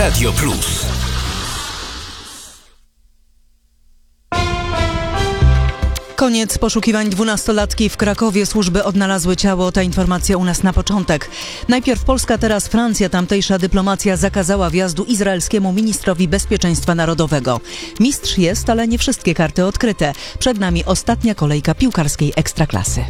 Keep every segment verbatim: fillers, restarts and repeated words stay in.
Radio Plus. Koniec poszukiwań dwunastolatki w Krakowie. Służby odnalazły ciało. Ta informacja u nas na początek. Najpierw Polska, teraz Francja. Tamtejsza dyplomacja zakazała wjazdu izraelskiemu ministrowi bezpieczeństwa narodowego. Mistrz jest, ale nie wszystkie karty odkryte. Przed nami ostatnia kolejka piłkarskiej Ekstraklasy.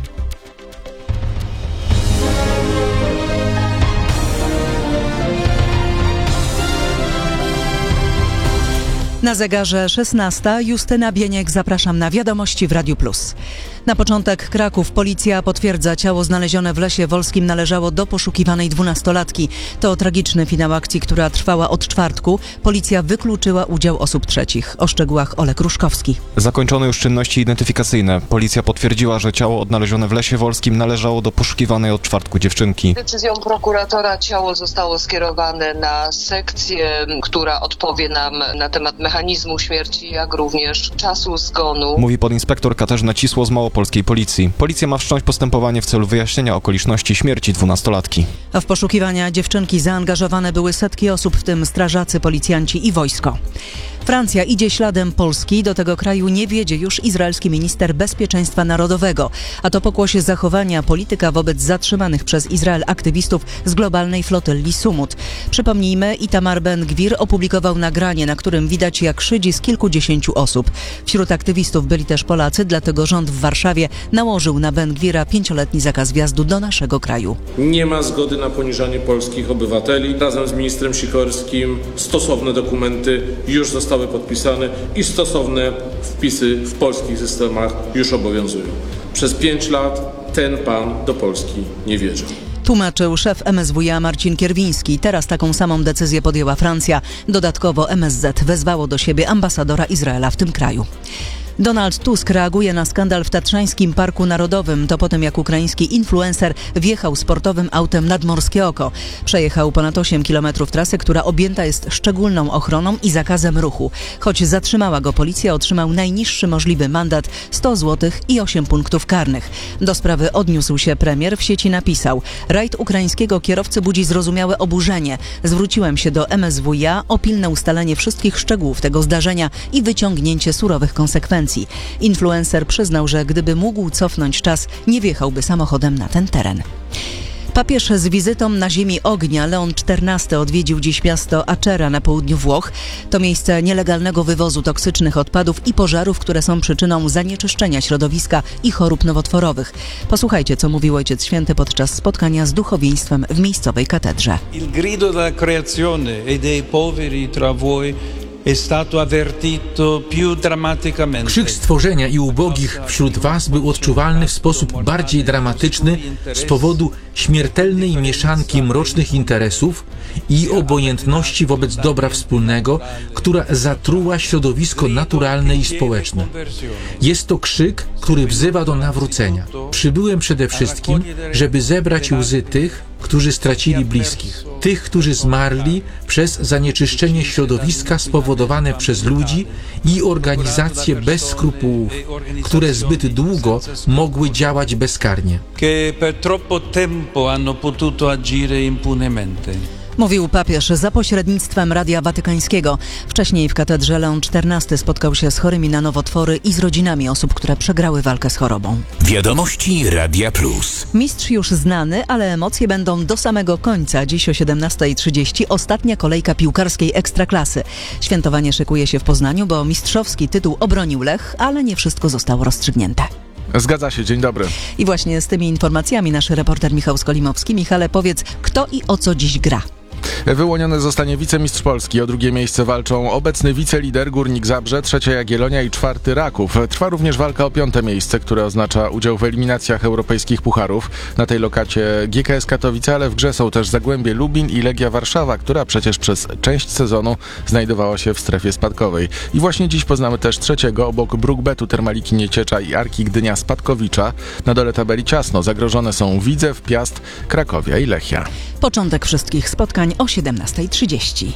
Na zegarze szesnasta. Justyna Bieniek, zapraszam na wiadomości w Radiu Plus. Na początek Kraków. Policja potwierdza, ciało znalezione w Lesie Wolskim należało do poszukiwanej dwunastolatki. To tragiczny finał akcji, która trwała od czwartku. Policja wykluczyła udział osób trzecich. O szczegółach Olek Ruszkowski. Zakończono już czynności identyfikacyjne. Policja potwierdziła, że ciało odnalezione w Lesie Wolskim należało do poszukiwanej od czwartku dziewczynki. Decyzją prokuratora ciało zostało skierowane na sekcję, która odpowie nam na temat mechanizmu śmierci, jak również czasu zgonu. Mówi podinspektor Katarzyna Cisło z małopolskiej policji. Policja ma wszcząć postępowanie w celu wyjaśnienia okoliczności śmierci dwunastolatki. A w poszukiwania dziewczynki zaangażowane były setki osób, w tym strażacy, policjanci i wojsko. Francja idzie śladem Polski. Do tego kraju nie wiedzie już izraelski minister bezpieczeństwa narodowego. A to pokłosie zachowania polityka wobec zatrzymanych przez Izrael aktywistów z globalnej flotyli Sumut. Przypomnijmy, Itamar Ben-Gwir opublikował nagranie, na którym widać, jak szydzi z kilkudziesięciu osób. Wśród aktywistów byli też Polacy, dlatego rząd w Warszawie nałożył na Ben-Gwira pięcioletni zakaz wjazdu do naszego kraju. Nie ma zgody na poniżanie polskich obywateli. Razem z ministrem Sikorskim stosowne dokumenty już zostały podpisane i stosowne wpisy w polskich systemach już obowiązują. Przez pięć lat ten pan do Polski nie wierzył. Tłumaczył szef M S W iA Marcin Kierwiński. Teraz taką samą decyzję podjęła Francja. Dodatkowo M S Z wezwało do siebie ambasadora Izraela w tym kraju. Donald Tusk reaguje na skandal w Tatrzańskim Parku Narodowym. To po tym, jak ukraiński influencer wjechał sportowym autem nad Morskie Oko. Przejechał ponad osiem kilometrów trasy, która objęta jest szczególną ochroną i zakazem ruchu. Choć zatrzymała go policja, otrzymał najniższy możliwy mandat sto złotych i osiem punktów karnych. Do sprawy odniósł się premier. W sieci napisał: rajd ukraińskiego kierowcy budzi zrozumiałe oburzenie. Zwróciłem się do M S W iA o pilne ustalenie wszystkich szczegółów tego zdarzenia i wyciągnięcie surowych konsekwencji. Influencer przyznał, że gdyby mógł cofnąć czas, nie wjechałby samochodem na ten teren. Papież z wizytą na ziemi ognia. Leon czternasty odwiedził dziś miasto Acera na południu Włoch. To miejsce nielegalnego wywozu toksycznych odpadów i pożarów, które są przyczyną zanieczyszczenia środowiska i chorób nowotworowych. Posłuchajcie, co mówił Ojciec Święty podczas spotkania z duchowieństwem w miejscowej katedrze. Il grido della creazione e dei poveri tra voi è stato avvertito più drammaticamente. Krzyk stworzenia i ubogich wśród was był odczuwalny w sposób bardziej dramatyczny z powodu śmiertelnej mieszanki mrocznych interesów i obojętności wobec dobra wspólnego, która zatruła środowisko naturalne i społeczne. Jest to krzyk, który wzywa do nawrócenia. Przybyłem przede wszystkim, żeby zebrać łzy tych, którzy stracili bliskich, tych, którzy zmarli przez zanieczyszczenie środowiska spowodowane przez ludzi i organizacje bez skrupułów, które zbyt długo mogły działać bezkarnie. Che per troppo tempo hanno potuto agire impunemente. Mówił papież za pośrednictwem Radia Watykańskiego. Wcześniej w katedrze Leon czternasty spotkał się z chorymi na nowotwory i z rodzinami osób, które przegrały walkę z chorobą. Wiadomości Radia Plus. Mistrz już znany, ale emocje będą do samego końca. Dziś o siedemnasta trzydzieści ostatnia kolejka piłkarskiej Ekstraklasy. Świętowanie szykuje się w Poznaniu, bo mistrzowski tytuł obronił Lech, ale nie wszystko zostało rozstrzygnięte. Zgadza się, dzień dobry. I właśnie z tymi informacjami nasz reporter Michał Skolimowski. Michale, powiedz, kto i o co dziś gra? Wyłoniony zostanie wicemistrz Polski. O drugie miejsce walczą obecny wicelider Górnik Zabrze, trzecia Jagiellonia i czwarty Raków. Trwa również walka o piąte miejsce, które oznacza udział w eliminacjach europejskich pucharów. Na tej lokacie G K S Katowice, ale w grze są też Zagłębie Lubin i Legia Warszawa, która przecież przez część sezonu znajdowała się w strefie spadkowej. I właśnie dziś poznamy też trzeciego obok Brukbetu, Termaliki Nieciecza i Arki Gdynia Spadkowicza. Na dole tabeli ciasno. Zagrożone są Widzew, Piast, Krakowia i Lechia. Początek wszystkich spotkań o siedemnasta trzydzieści.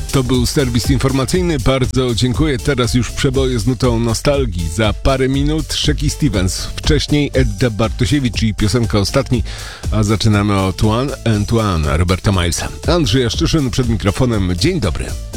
To był serwis informacyjny. Bardzo dziękuję. Teraz już przeboje z nutą nostalgii. Za parę minut Shaky Stevens. Wcześniej Edda Bartosiewicz i piosenka Ostatni. A zaczynamy od One and One Roberta Milesa. Andrzej Jaszczyszyn przed mikrofonem. Dzień dobry.